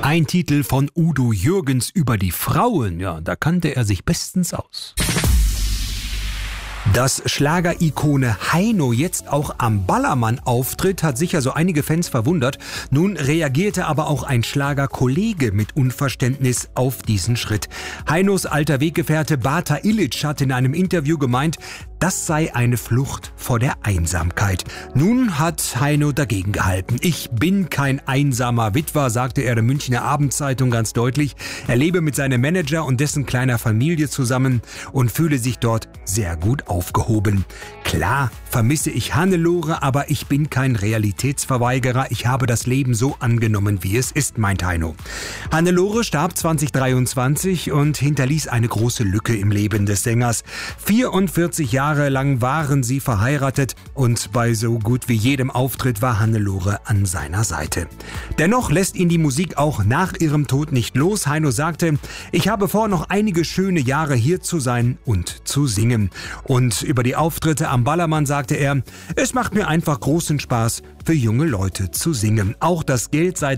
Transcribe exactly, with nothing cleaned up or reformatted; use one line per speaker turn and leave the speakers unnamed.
Ein Titel von Udo Jürgens über die Frauen, ja, da kannte er sich bestens aus. Dass Schlager-Ikone Heino jetzt auch am Ballermann auftritt, hat sicher so einige Fans verwundert. Nun reagierte aber auch ein Schlagerkollege mit Unverständnis auf diesen Schritt. Heinos alter Weggefährte Bata Illich hat in einem Interview gemeint, das sei eine Flucht vor der Einsamkeit. Nun hat Heino dagegen gehalten. Ich bin kein einsamer Witwer, sagte er der Münchner Abendzeitung ganz deutlich. Er lebe mit seinem Manager und dessen kleiner Familie zusammen und fühle sich dort sehr gut aufgehoben. Klar vermisse ich Hannelore, aber ich bin kein Realitätsverweigerer. Ich habe das Leben so angenommen, wie es ist, meint Heino. Hannelore starb zwanzig dreiundzwanzig und hinterließ eine große Lücke im Leben des Sängers. vierundvierzig Jahre lang waren sie verheiratet und bei so gut wie jedem Auftritt war Hannelore an seiner Seite. Dennoch lässt ihn die Musik auch nach ihrem Tod nicht los. Heino sagte, ich habe vor, noch einige schöne Jahre hier zu sein und zu singen. Und über die Auftritte am Ballermann sagte er, es macht mir einfach großen Spaß, für junge Leute zu singen. Auch das Geld sei